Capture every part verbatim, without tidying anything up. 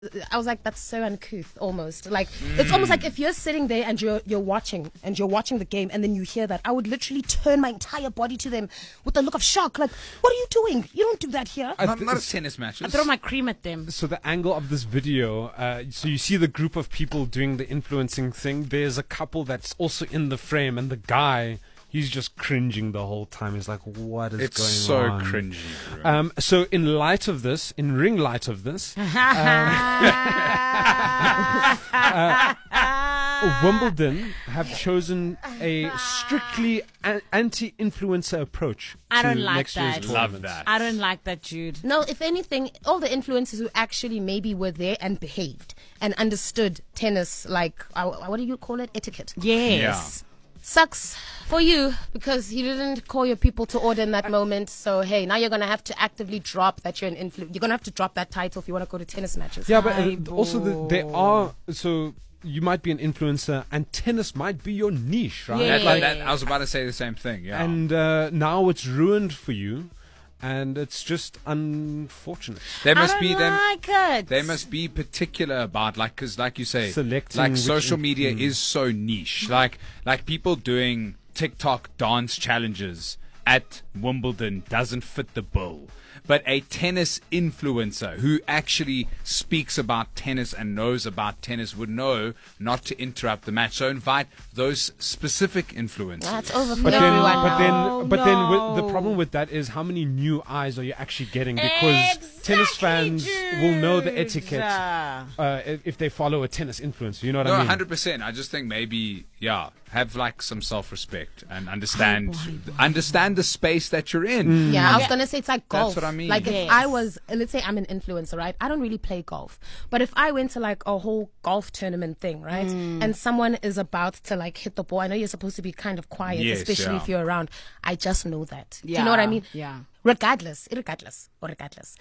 I was like, that's so uncouth, almost. Like, mm. it's almost like if you're sitting there and you're you're watching and you're watching the game, and then you hear that, I would literally turn my entire body to them with a look of shock. Like, what are you doing? You don't do that here. Not, not a tennis match. I throw my cream at them. So the angle of this video, uh, so you see the group of people doing the influencing thing. There's a couple that's also in the frame, and the guy, he's just cringing the whole time. He's like, what is it's going so on? It's so cringy. Um, so in light of this, in ring light of this, um, uh, Wimbledon have chosen a strictly a- anti-influencer approach. I don't to like next year's that. tournament. Love that. I don't like that, Jude. No, if anything, all the influencers who actually maybe were there and behaved and understood tennis, like, uh, what do you call it? Etiquette. Yes. Yeah. Sucks for you because you didn't call your people to order in that moment. So, hey, now you're going to have to actively drop that you're an influ- You're going to have to drop that title if you want to go to tennis matches. Yeah, but uh, also the, there are, so you might be an influencer and tennis might be your niche, right? Yeah. That, like, that, I was about to say the same thing, yeah. And uh, now it's ruined for you. And it's just unfortunate. There must I don't be them. like it. They must be particular about, like, because, like you say, Selecting like which social inf- media mm. is so niche. Like, like people doing TikTok dance challenges at Wimbledon doesn't fit the bill. But a tennis influencer who actually speaks about tennis and knows about tennis would know not to interrupt the match. So invite those specific influencers. That's over for But then, everyone. but then, No, but then, with, the no. problem with that is how many new eyes are you actually getting? Because Exactly, tennis fans will know the Jude. etiquette uh, if if they follow a tennis influencer. You know what No, I one mean? hundred percent. I just think maybe, yeah, have like some self-respect and understand boy, boy, understand the space that you're in. Yeah, I was gonna say it's like golf. That's what I mean. Like Yes. if I was, let's say I'm an influencer, right? I don't really play golf, but if I went to like a whole golf tournament thing, right, and someone is about to like hit the ball, I know you're supposed to be kind of quiet, Yes, especially yeah. if you're around. I just know that. Do you know what I mean? Yeah. Regardless, regardless, or regardless.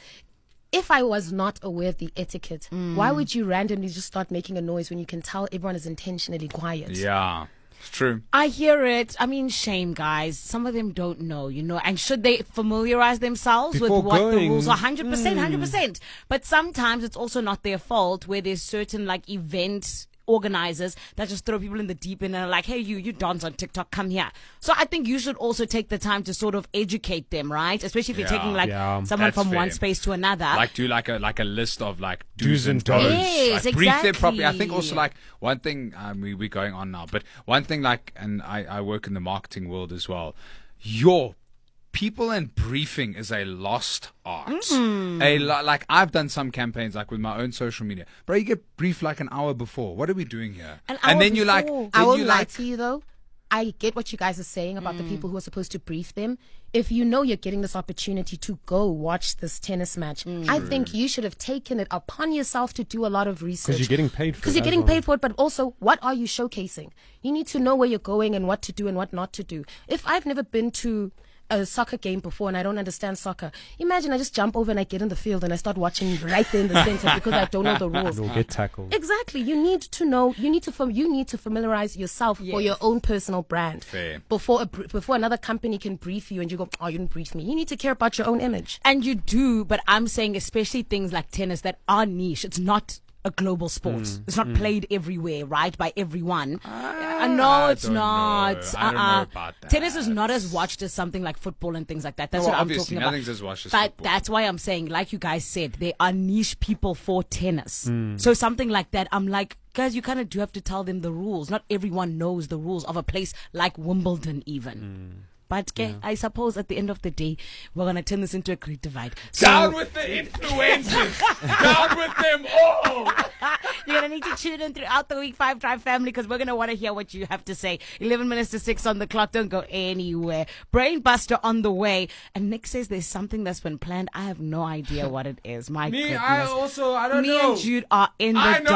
If I was not aware of the etiquette, why would you randomly just start making a noise when you can tell everyone is intentionally quiet? Yeah, it's true. I hear it. I mean, shame, guys. Some of them don't know, you know. And should they familiarize themselves Before with what the going. rules are? one hundred percent, one hundred percent. But sometimes it's also not their fault where there's certain, like, event organizers that just throw people in the deep end and are like, hey, you, you dance on TikTok, come here. So I think you should also take the time to sort of educate them, right? Especially if you're Yeah. taking, like, Yeah, someone that's from one fair. space to another. Like do like a like a list of like do's, Do's and and don'ts. don'ts. Yes, like, brief them properly. I think exactly. also like one thing um, we we're going on now, but one thing like, and I I work in the marketing world as well. Your people and briefing is a lost art. Mm. A lo- like I've done some campaigns like with my own social media, bro. You get briefed like an hour before. What are we doing here? An and hour then you like, before. then I won't you lie like, to you though. I get what you guys are saying about the people who are supposed to brief them. If you know you're getting this opportunity to go watch this tennis match, I think you should have taken it upon yourself to do a lot of research. Because you're getting paid for it. Because you're as getting well. paid for it, but also, what are you showcasing? You need to know where you're going and what to do and what not to do. If I've never been to a soccer game before and I don't understand soccer, imagine I just jump over and I get in the field and I start watching right there in the center because I don't know the rules. You'll get tackled. Exactly. You need to know. You need to. Fam- you need to familiarize yourself for your Yes. own personal brand Fair. before a, br- before another company can brief you and you go, oh, you didn't brief me. You need to care about your own image. And you do, but I'm saying especially things like tennis that are niche. It's not a global sport. Mm, it's not played everywhere, right, by everyone. I know I it's don't know. not. I don't know Uh-uh. about that. Tennis is not as watched as something like football and things like that. That's Well, what I'm obviously, talking about. nothing's as watched as but football. that's why I'm saying, like you guys said, there are niche people for tennis. Mm. So something like that, I'm like, guys, you kind of do have to tell them the rules. Not everyone knows the rules of a place like Wimbledon even. Mm. But okay, I suppose at the end of the day, we're going to turn this into a great divide. So down with the influencers, down with them all. you're going to need to tune in throughout the week, Five Drive family, because we're going to want to hear what you have to say. eleven minutes to six on the clock. Don't go anywhere. Brain Buster on the way. And Nick says there's something that's been planned. I have no idea what it is. My Me, goodness. I also, I don't Me know. and Jude are in the I know.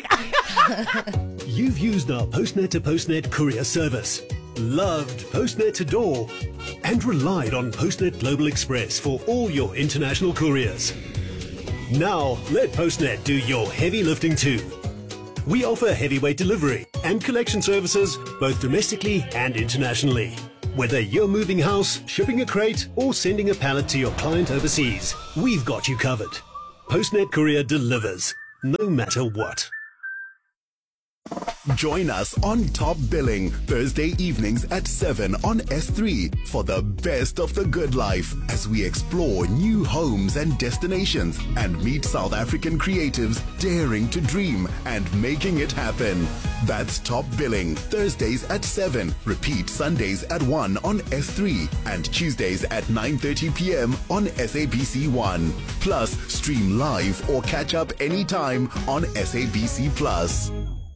dark. You've used our Postnet to Postnet courier service, loved Postnet to door, and relied on Postnet Global Express for all your international couriers. Now, let Postnet do your heavy lifting too. We offer heavyweight delivery and collection services both domestically and internationally. Whether you're moving house, shipping a crate, or sending a pallet to your client overseas, we've got you covered. Postnet Courier delivers. no matter what. Join us on Top Billing Thursday evenings at seven on S three for the best of the good life as we explore new homes and destinations and meet South African creatives daring to dream and making it happen. That's Top Billing Thursdays at seven, repeat Sundays at one on S three and Tuesdays at nine thirty p.m. on S A B C one. Plus, stream live or catch up anytime on S A B C Plus.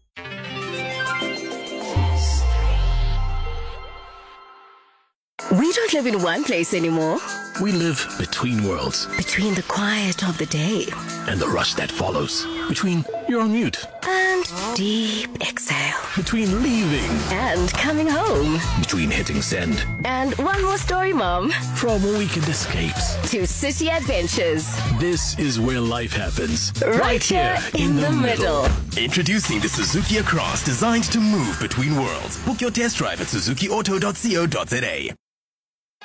We don't live in one place anymore. We live between worlds. Between the quiet of the day and the rush that follows. Between you're on mute and deep exhale. Between leaving and coming home. Between hitting send and one more story, Mom. From weekend escapes to city adventures. This is where life happens. Right, right here in, in the, the middle. middle. Introducing the Suzuki Across, designed to move between worlds. Book your test drive at suzuki auto dot co dot za.